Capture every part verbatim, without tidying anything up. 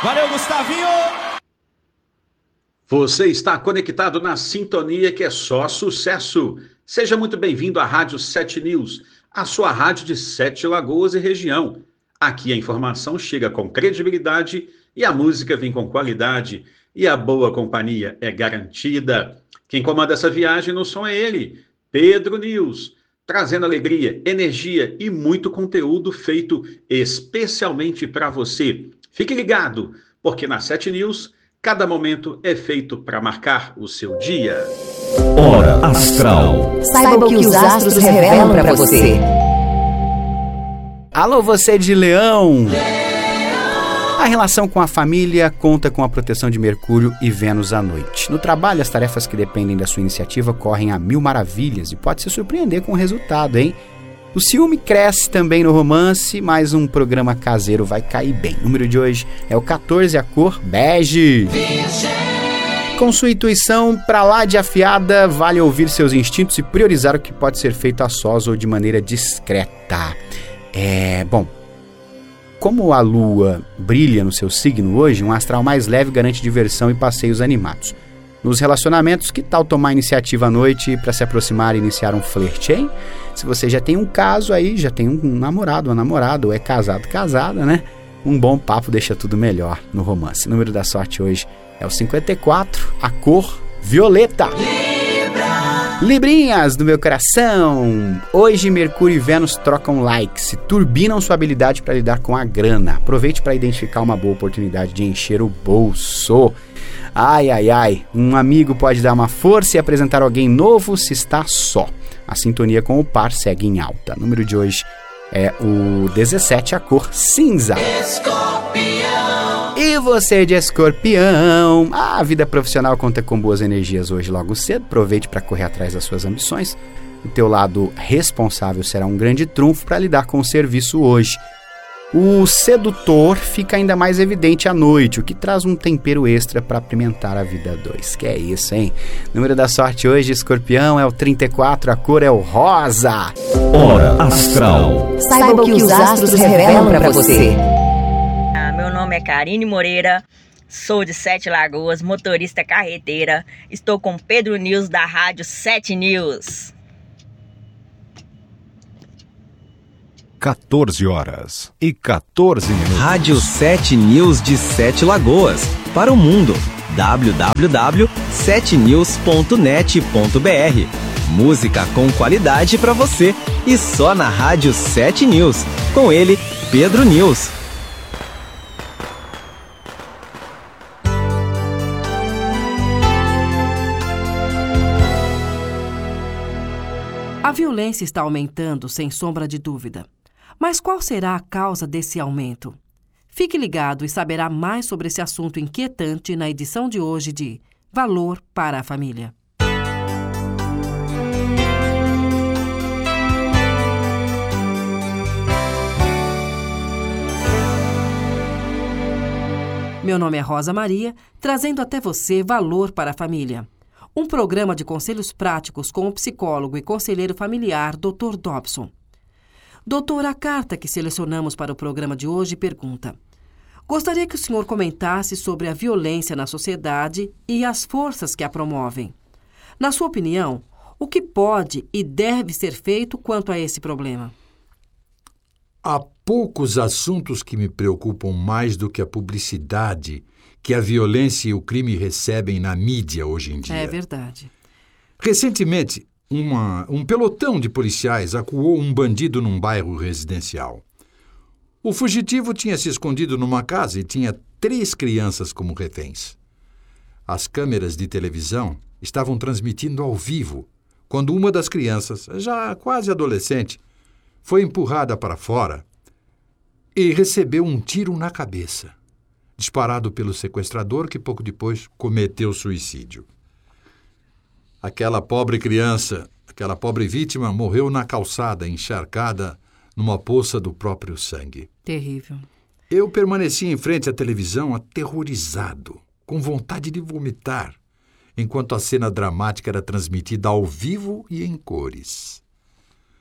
Valeu, Gustavinho! Você está conectado na sintonia que é só sucesso. Seja muito bem-vindo à Rádio sete News, a sua rádio de Sete Lagoas e região. Aqui a informação chega com credibilidade e a música vem com qualidade e a boa companhia é garantida. Quem comanda essa viagem no som é ele, Pedro News, trazendo alegria, energia e muito conteúdo feito especialmente para você. Fique ligado, porque na sete News, cada momento é feito para marcar o seu dia. Hora Astral. Saiba o que os astros revelam para você. Alô, você de Leão! A relação com a família conta com a proteção de Mercúrio e Vênus à noite. No trabalho, as tarefas que dependem da sua iniciativa correm a mil maravilhas e pode se surpreender com o resultado, hein? O ciúme cresce também no romance, mas um programa caseiro vai cair bem. O número de hoje é o catorze, a cor bege. Com sua intuição pra lá de afiada, vale ouvir seus instintos e priorizar o que pode ser feito a sós ou de maneira discreta. É, bom, como a lua brilha no seu signo hoje, um astral mais leve garante diversão e passeios animados. Nos relacionamentos, que tal tomar iniciativa à noite para se aproximar e iniciar um flerte, hein? Se você já tem um caso aí, já tem um namorado, uma namorada, ou é casado, casada, né? Um bom papo deixa tudo melhor no romance. O número da sorte hoje é o cinquenta e quatro, a cor violeta. Libra. Librinhas do meu coração! Hoje Mercúrio e Vênus trocam likes e turbinam sua habilidade para lidar com a grana. Aproveite para identificar uma boa oportunidade de encher o bolso. Ai, ai, ai, um amigo pode dar uma força e apresentar alguém novo se está só. A sintonia com o par segue em alta. O número de hoje é o dezessete, a cor cinza. Escorpião. E você de Escorpião? A vida profissional conta com boas energias hoje logo cedo. Aproveite para correr atrás das suas ambições. O teu lado responsável será um grande trunfo para lidar com o serviço hoje. O sedutor fica ainda mais evidente à noite, o que traz um tempero extra para apimentar a vida a dois. Que é isso, hein? O número da sorte hoje, Escorpião, é o trinta e quatro, a cor é o rosa. Hora Astral. Saiba o que os astros revelam para você. Ah, meu nome é Karine Moreira, sou de Sete Lagoas, motorista carreteira. Estou com Pedro News da Rádio sete News. quatorze horas e quatorze minutos. Rádio sete News de Sete Lagoas. Para o mundo. w w w ponto sete news ponto net ponto b r. Música com qualidade para você. E só na Rádio sete News. Com ele, Pedro News. A violência está aumentando, sem sombra de dúvida. Mas qual será a causa desse aumento? Fique ligado e saberá mais sobre esse assunto inquietante na edição de hoje de Valor para a Família. Meu nome é Rosa Maria, trazendo até você Valor para a Família. Um programa de conselhos práticos com o psicólogo e conselheiro familiar doutor Dobson. Doutor, a carta que selecionamos para o programa de hoje pergunta: gostaria que o senhor comentasse sobre a violência na sociedade e as forças que a promovem. Na sua opinião, o que pode e deve ser feito quanto a esse problema? Há poucos assuntos que me preocupam mais do que a publicidade que a violência e o crime recebem na mídia hoje em dia. É verdade. Recentemente, uma, um pelotão de policiais acuou um bandido num bairro residencial. O fugitivo tinha se escondido numa casa e tinha três crianças como reféns. As câmeras de televisão estavam transmitindo ao vivo quando uma das crianças, já quase adolescente, foi empurrada para fora e recebeu um tiro na cabeça, disparado pelo sequestrador, que pouco depois cometeu suicídio. Aquela pobre criança, aquela pobre vítima, morreu na calçada, encharcada numa poça do próprio sangue. Terrível. Eu permaneci em frente à televisão aterrorizado, com vontade de vomitar, enquanto a cena dramática era transmitida ao vivo e em cores.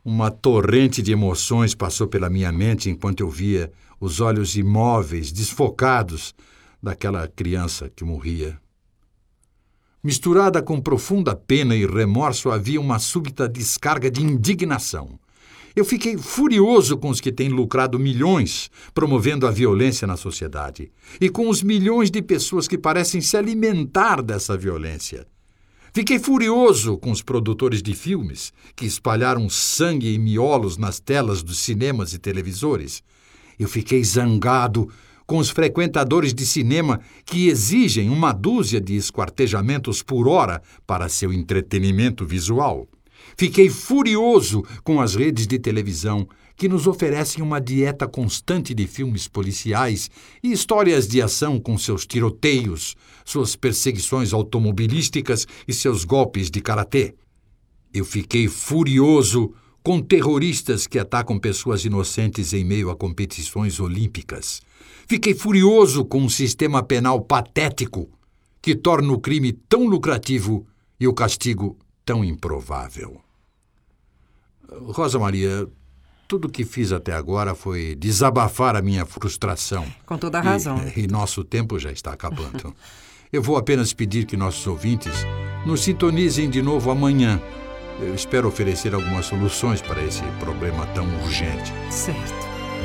Uma torrente de emoções passou pela minha mente enquanto eu via os olhos imóveis, desfocados daquela criança que morria. Misturada com profunda pena e remorso, havia uma súbita descarga de indignação. Eu fiquei furioso com os que têm lucrado milhões promovendo a violência na sociedade e com os milhões de pessoas que parecem se alimentar dessa violência. Fiquei furioso com os produtores de filmes que espalharam sangue e miolos nas telas dos cinemas e televisores. Eu fiquei zangado com os frequentadores de cinema que exigem uma dúzia de esquartejamentos por hora para seu entretenimento visual. Fiquei furioso com as redes de televisão que nos oferecem uma dieta constante de filmes policiais e histórias de ação com seus tiroteios, suas perseguições automobilísticas e seus golpes de karatê. Eu fiquei furioso com terroristas que atacam pessoas inocentes em meio a competições olímpicas. Fiquei furioso com um sistema penal patético que torna o crime tão lucrativo e o castigo tão improvável. Rosa Maria, tudo o que fiz até agora foi desabafar a minha frustração. Com toda a razão. E, e nosso tempo já está acabando. Eu vou apenas pedir que nossos ouvintes nos sintonizem de novo amanhã. Eu espero oferecer algumas soluções para esse problema tão urgente. Certo.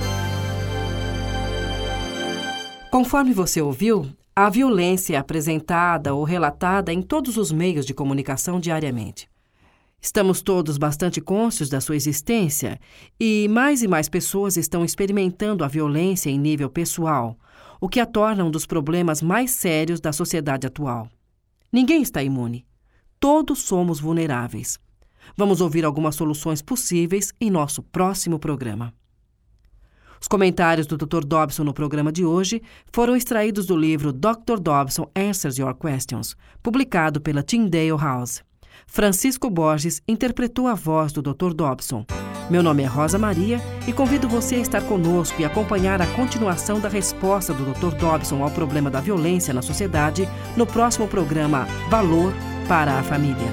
Conforme você ouviu, a violência é apresentada ou relatada em todos os meios de comunicação diariamente. Estamos todos bastante conscientes da sua existência e mais e mais pessoas estão experimentando a violência em nível pessoal, o que a torna um dos problemas mais sérios da sociedade atual. Ninguém está imune. Todos somos vulneráveis. Vamos ouvir algumas soluções possíveis em nosso próximo programa. Os comentários do doutor Dobson no programa de hoje foram extraídos do livro doutor Dobson Answers Your Questions, publicado pela Tyndale House. Francisco Borges interpretou a voz do doutor Dobson. Meu nome é Rosa Maria e convido você a estar conosco e acompanhar a continuação da resposta do doutor Dobson ao problema da violência na sociedade no próximo programa Valor para a Família.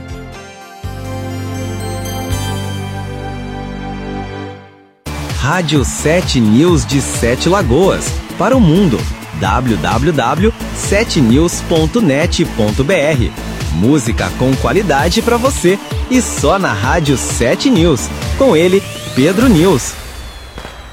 Rádio sete News de Sete Lagoas, para o mundo. w w w ponto sete news ponto net ponto b r. Música com qualidade para você e só na Rádio sete News. Com ele, Pedro News.